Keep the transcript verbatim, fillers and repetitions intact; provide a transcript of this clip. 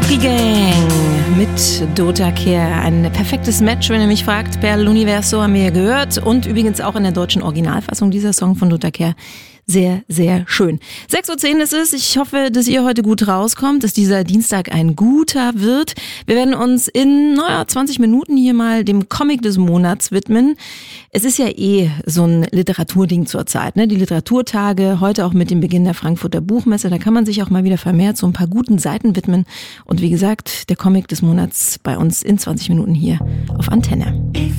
Gang mit Dota Kehr. Ein perfektes Match, wenn ihr mich fragt. Per l'Universo haben wir ja gehört. Und übrigens auch in der deutschen Originalfassung dieser Song von Dota Kehr. Sehr, sehr schön. sechs Uhr zehn ist es. Ich hoffe, dass ihr heute gut rauskommt, dass dieser Dienstag ein guter wird. Wir werden uns in naja, zwanzig Minuten hier mal dem Comic des Monats widmen. Es ist ja eh so ein Literaturding zurzeit, ne? Die Literaturtage, heute auch mit dem Beginn der Frankfurter Buchmesse. Da kann man sich auch mal wieder vermehrt so ein paar guten Seiten widmen. Und wie gesagt, der Comic des Monats bei uns in zwanzig Minuten hier auf Antenne.